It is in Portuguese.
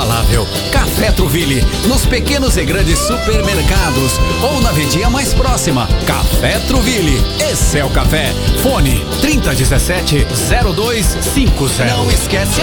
inabalável. Café Truville, nos pequenos e grandes supermercados ou na vendinha mais próxima. Café Truville, esse é o café. Fone 3017-0250. Não esquece